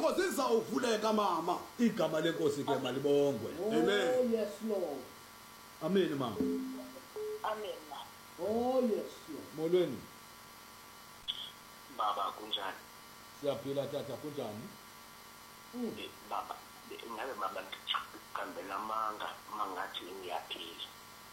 zakho zizawuvuleka mama. igama lenkosi ke malibongwe. Amen. Yes, Lord. Amen mama. Amen. Oh, yes, Lord. Molweni. Baba kunjani? Siyaphila tata kunjani? Baba ngabe baba ngicambela amanga mangathi ngiyaphila.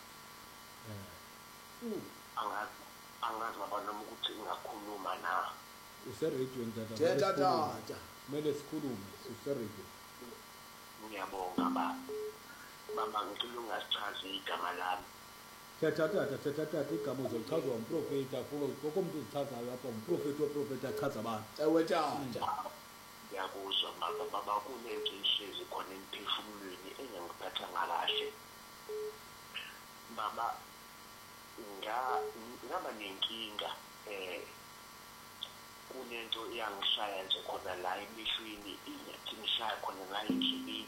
Angazi baba noma ukuthi ngakhuluma na. Useradiweni tata. Thetha tata. Kumele sikhulume useradio. Ngiyabonga baba ngicela ungasichazi igama lami. Thetha tata igama uzolichazwa umprofeta kuba konke umuntu uzichazayo apha umprofeti weprofeta achaza abantu. Ewe tata. Ngiyakuzwa baba kunento ihlezi khona emphefumulweni engangiphatha ngalahle. Baba ngaba nenkinga kunento iyangishaya nje khona la emehlweni iyathi ngishaya khona la endleleni.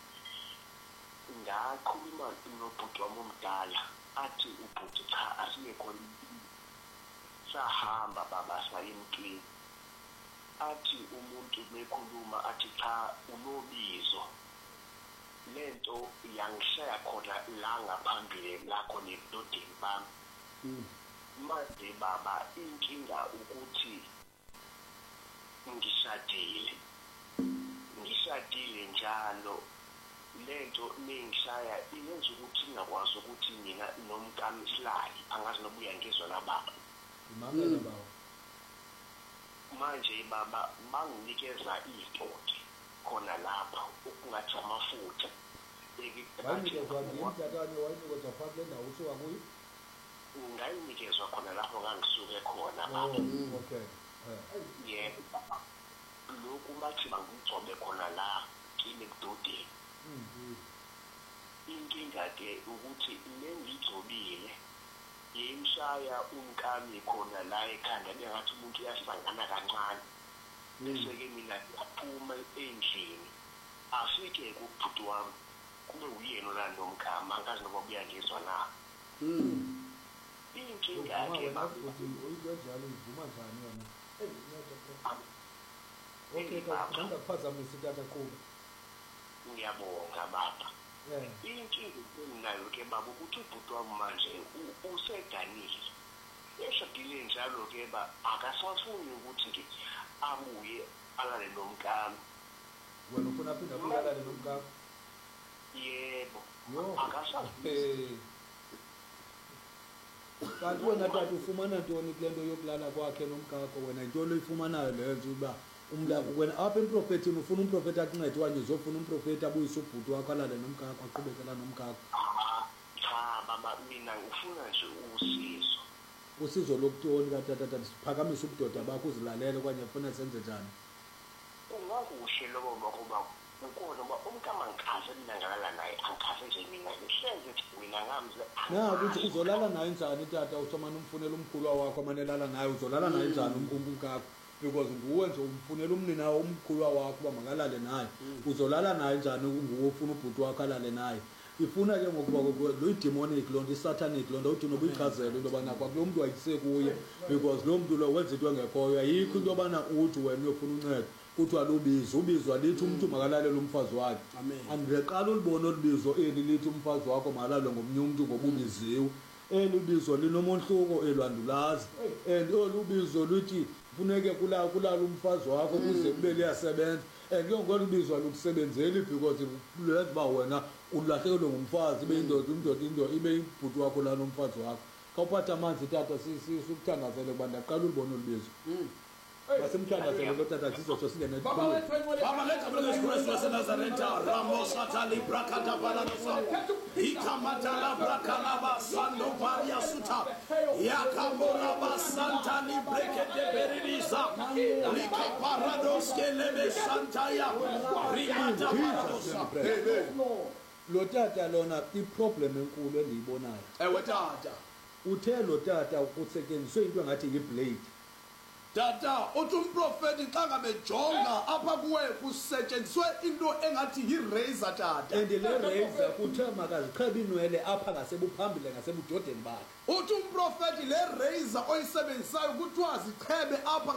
Ngakhuluma nobhuti wami omdala athi ubhuti cha asingekho sahamba baba sayimkini. Athi umuntu mekhuluma athi cha unobizo. Lento yangishaya khona la ngaphambili lakho nebudodeni bami. Manje baba inkinga ukuthi ngishadile njalo. Lento mengishaya iyenza ukuthi ngingakwazi ukuthi mina nomkami silali angazi nobuya ngizwa lababa. Imamela bawo. Manje baba banginikeza izipothi khona lapha ukungathi amafutha. Bayinikezwa ngimtatane wayinikezwa phansi lendawo usuka kuyo. Ngayinikezwa khona lapho ngangisuke khona baba. Okay. Yebo baba. Lokhu bathi bangigcobe khona la kimi ebudodeni. Inkinga ke ukuthi ngengigcobile yimshaya umkami khona la ekhanda bengathi umuntu uyahlangana kancane. Bese ke mina ngaphuma endlini afike kubhuti wami kube uyena la nomkami angazi noma buya ngizwa na. Inkinga ke baba uyinjalo ivuma njani yona? Okay ngikuphazamisa tata kuba. Ngiyabonga baba. Inkinga enginayo ke baba ukuthi ubhuti wami manje usedanile. Eshadile njalo ke ba akasafuni ukuthi abuye alale nomkami. Wena ufuna aphinda alale nomkami? Yebo. Akasafuni. Kanti wena tata ufumana ntoni kule nto yokulala kwakhe nomkakho wena into oyifumanayo leyo nje uba umlapho wena apha emprofetini ufuna umprofeti akuncede wanje uzofuna umprofeti abuyise ubhuti wakho alale nomkakho aqhubekela nomkakho. Cha baba mina ngifuna nje usizo. Usizo lokutoni katata siphakamisa ubudoda bakho uzilalele kwanye ufuna senze njani? Ungakuhle lobo bakuba ukona ba umkama ngikhaze mina ngalala naye angikhaze nje mina ngihleze wena ngamze. Na ukuthi uzolala naye njani tata usomana umfunela umkhulu wakho amanelala naye uzolala naye njani umkakho? Because nguwe nje umfunela umnina omkhulu wakho ba makalale naye. Uzolala naye njani nguwe ufuna ubhuti wakho alale naye? Ifuna ke ngokuba lo demonic lo satanic lo uthi nobuyichazela into bana kwakulo muntu wayisekuye because lo muntu lo wenza into engekhoyo ayikho into bana uthi wena uyofuna uncedo kuthiwa lubizo ubizwa lithi umuntu makalalela umfazi wakhe. Andiqala ulibona olubizo eli lithi umfazi wakho makalale ngomnye umuntu ngobubiziwe. Elibizo linomonhluko elwandulazi and olubizo luthi funeke kulala umfazi wakho ukuze kube liyasebenza and ngiyongona ubizwa lokusebenzeli because lenza ba wena ulahlekelwe ngumfazi ibe indoda ibe ibhuti wakho la nomfazi wakho kawuphatha amanzi tata sisukuthandazele kuba ndaqala ulibona olubizo. Basemthandazele lo tata sizotsho singene Baba letha Yesu waseNazareta Ramosa tali brakata balanosa ikamata la brakala basando paria suta yakamora basanta ni brekete beridisa likaparados kelebe santaya rimata paradosa. Lo tata lona iproblem enkulu endiyibonayo. Ewe tata uthe lo tata ukusetyenziswe into engathi yiblade. Tata uthi umprofeti xa ngabejonga apha kuwe kusetshenziswe into engathi yi-razor tata. And le razor kuthiwa makaziqhebe inwele apha ngasebuphambili ngasebudodeni bakhe. Uthi umprofeti le razor oyisebenzisayo kuthiwa zichebe apha